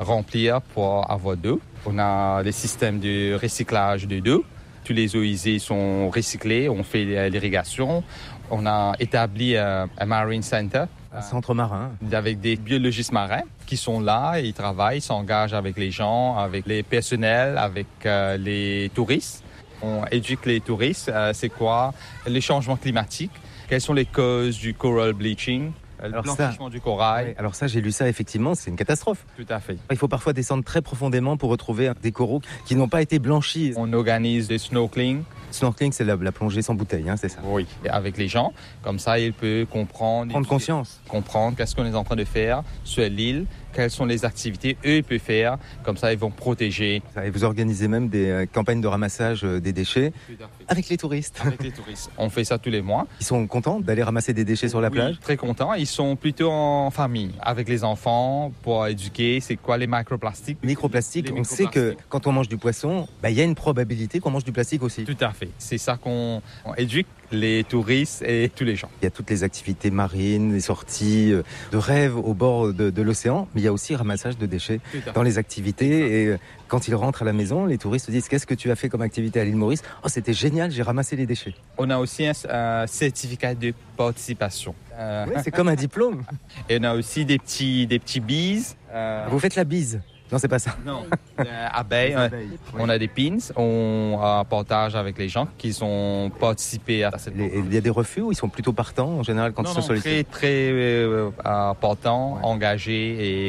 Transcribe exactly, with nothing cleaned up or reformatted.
remplir pour avoir d'eau. On a les systèmes de recyclage de d'eau. Tous les eaux usées sont recyclées, on fait l'irrigation. On a établi un, un Marine Center. Un centre marin. Avec des biologistes marins qui sont là, ils travaillent, ils s'engagent avec les gens, avec les personnels, avec euh, les touristes. On éduque les touristes, euh, c'est quoi les changements climatiques, quelles sont les causes du coral bleaching, le blanchissement du corail. Oui, alors ça, j'ai lu ça, effectivement, c'est une catastrophe. Tout à fait. Il faut parfois descendre très profondément pour retrouver des coraux qui n'ont pas été blanchis. On organise des snorkeling. Snorkeling, c'est la, la plongée sans bouteille, hein, c'est ça? Oui, avec les gens. Comme ça, ils peuvent comprendre... Prendre conscience. Comprendre qu'est-ce qu'on est en train de faire sur l'île, quelles sont les activités eux ils peuvent faire. Comme ça, ils vont protéger. Et vous organisez même des euh, campagnes de ramassage euh, des déchets avec les touristes. Avec les touristes. On fait ça tous les mois. Ils sont contents d'aller ramasser des déchets sur la oui, plage? Très contents. Ils sont plutôt en famille, avec les enfants, pour éduquer. C'est quoi les microplastiques? Microplastiques, les on sait que quand on mange du poisson, bah, y a une probabilité qu'on mange du plastique aussi. Tout à fait. C'est ça qu'on on éduque les touristes et tous les gens. Il y a toutes les activités marines, les sorties de rêve au bord de, de l'océan, mais il y a aussi ramassage de déchets dans les activités. Et quand ils rentrent à la maison, les touristes disent: qu'est-ce que tu as fait comme activité à l'île Maurice? Oh, c'était génial, j'ai ramassé les déchets. On a aussi un, un certificat de participation. Euh... Oui, c'est comme un diplôme. Et on a aussi des petits, des petits bises. Euh... Vous faites la bise? Non, c'est pas ça. Non, euh, abeilles. On, oui. on a des pins, on euh, partage avec les gens qui ont participé à cette. Les, il y a des refus ou ils sont plutôt partants en général quand non, ils sont non, sollicités? Très, très euh, partants, ouais. engagés et